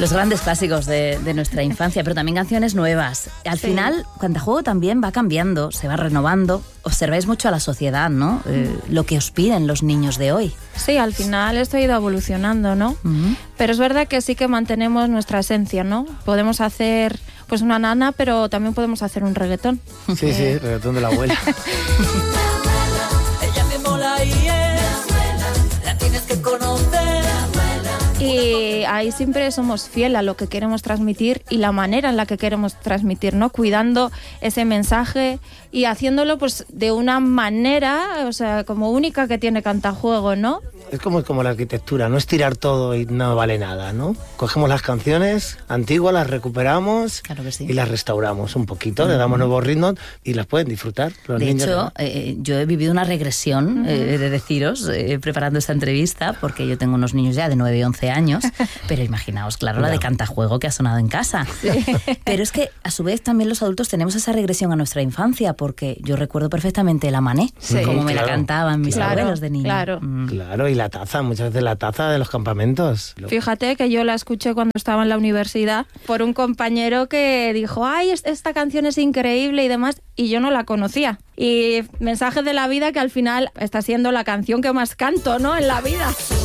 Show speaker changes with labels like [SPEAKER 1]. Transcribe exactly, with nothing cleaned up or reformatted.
[SPEAKER 1] Los grandes clásicos de, de nuestra infancia, pero también canciones nuevas. Al sí. final, Cantajuego también va cambiando, se va renovando. Observáis mucho a la sociedad, ¿no? Eh, lo que os piden los niños de hoy.
[SPEAKER 2] Sí, al final esto ha ido evolucionando, ¿no? Uh-huh. Pero es verdad que sí que mantenemos nuestra esencia, ¿no? Podemos hacer pues una nana, pero también podemos hacer un reggaetón.
[SPEAKER 3] Sí, eh. sí, reggaetón de la abuela.
[SPEAKER 4] Ella me mola y es, la tienes que conocer.
[SPEAKER 2] Y ahí siempre somos fieles a lo que queremos transmitir y la manera en la que queremos transmitir, ¿no? Cuidando ese mensaje y haciéndolo pues de una manera, o sea, como única que tiene Cantajuego, ¿no?
[SPEAKER 3] Es como, como la arquitectura, no es tirar todo y no vale nada, ¿no? Cogemos las canciones antiguas, las recuperamos
[SPEAKER 1] claro que sí.
[SPEAKER 3] y las restauramos un poquito, uh-huh. le damos nuevos ritmos y las pueden disfrutar los
[SPEAKER 1] de
[SPEAKER 3] niños.
[SPEAKER 1] De hecho, eh, yo he vivido una regresión, uh-huh. eh, de deciros, eh, preparando esta entrevista, porque yo tengo unos niños ya de nueve y once años, pero imaginaos, claro, claro, la de Cantajuego que ha sonado en casa. Sí. Pero es que, a su vez, también los adultos tenemos esa regresión a nuestra infancia, porque yo recuerdo perfectamente la Mané, sí, como me claro, la cantaban mis
[SPEAKER 2] claro,
[SPEAKER 1] abuelos de niño.
[SPEAKER 2] Claro,
[SPEAKER 3] mm. claro, y la taza, muchas veces la taza de los campamentos.
[SPEAKER 2] Fíjate que yo la escuché cuando estaba en la universidad por un compañero que dijo, ay, esta canción es increíble y demás, y yo no la conocía. Y mensaje de la vida que al final está siendo la canción que más canto, ¿no?, en la vida.